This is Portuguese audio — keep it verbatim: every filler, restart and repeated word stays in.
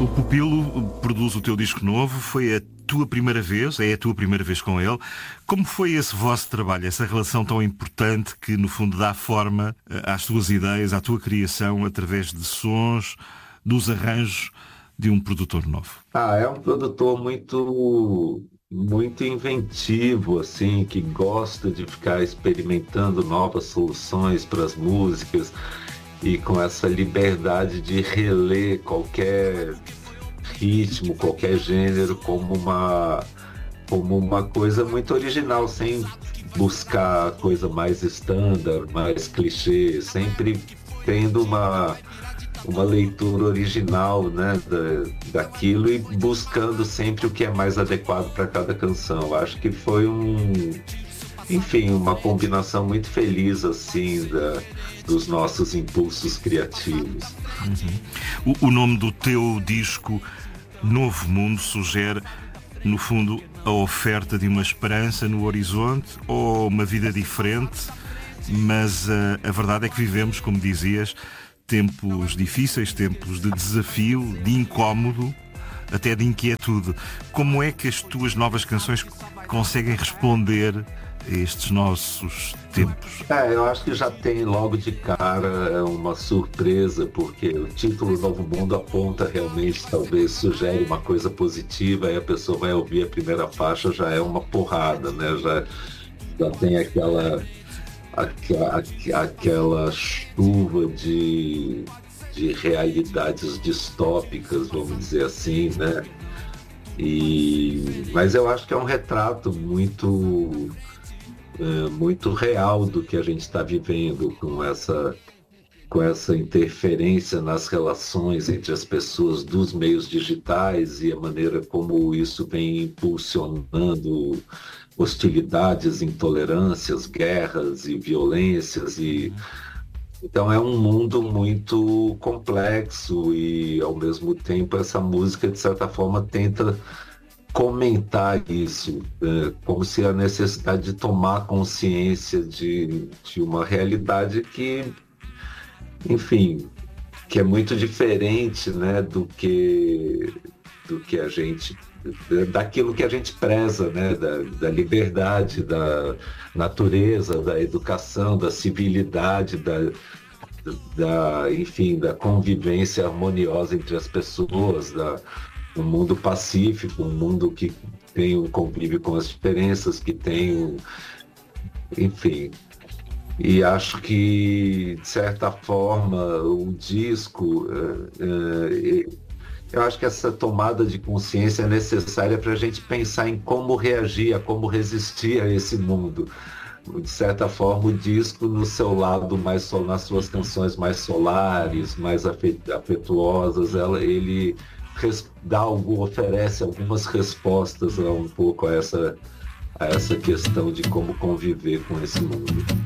O Pupilo produz o teu disco novo, foi a tua primeira vez, é a tua primeira vez com ele. Como foi esse vosso trabalho, essa relação tão importante que no fundo dá forma às tuas ideias, à tua criação, através de sons, dos arranjos de um produtor novo? Ah, é um produtor muito, muito inventivo, assim, que gosta de ficar experimentando novas soluções para as músicas e com essa liberdade de reler qualquer ritmo, qualquer gênero como uma, como uma coisa muito original, sem buscar a coisa mais estándar, mais clichê, sempre tendo uma uma leitura original, né, da, daquilo e buscando sempre o que é mais adequado para cada canção. Acho que foi um, enfim, uma combinação muito feliz assim da, dos nossos impulsos criativos. Uhum. O, o nome do teu disco, Novo Mundo, sugere, no fundo, a oferta de uma esperança no horizonte ou uma vida diferente, mas a, a verdade é que vivemos, como dizias, tempos difíceis, tempos de desafio, de incómodo, até de inquietude. Como é que as tuas novas canções conseguem responder a estes nossos tempos? É, eu acho que já tem logo de cara uma surpresa, porque o título Novo Mundo aponta realmente, talvez sugere uma coisa positiva, aí a pessoa vai ouvir a primeira faixa, já é uma porrada, né? Já, já tem aquela aquela, aquela chuva de, de realidades distópicas, vamos dizer assim, né? E, mas eu acho que é um retrato muito, é, muito real do que a gente está vivendo com essa, com essa interferência nas relações entre as pessoas dos meios digitais e a maneira como isso vem impulsionando hostilidades, intolerâncias, guerras e violências e então é um mundo muito complexo e ao mesmo tempo essa música de certa forma tenta comentar isso, é, como se a necessidade de tomar consciência de, de uma realidade que, enfim, que é muito diferente, né, do que do que a gente daquilo que a gente preza, né? Da, da liberdade, da natureza, da educação, da civilidade, da, da, enfim, da convivência harmoniosa entre as pessoas, da, um mundo pacífico, um mundo que tem um convívio com as diferenças, que tem um, enfim. E acho que, de certa forma, o disco é, é, eu acho que essa tomada de consciência é necessária para a gente pensar em como reagir, a como resistir a esse mundo. De certa forma, o disco, no seu lado mais sol, nas suas canções mais solares, mais afetuosas, ela, ele res, dá algo, oferece algumas respostas a um pouco a essa, a essa questão de como conviver com esse mundo.